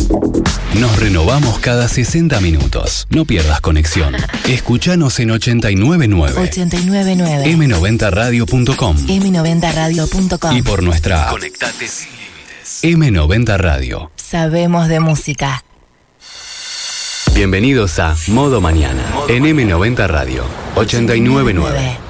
Nos renovamos cada 60 minutos. No pierdas conexión. Escuchanos en 899. 899. M90radio.com. M90radio.com. Y por nuestra app. Conectate sin límites. M90 Radio. Sabemos de música. Bienvenidos a Modo Mañana en M90 Radio 899.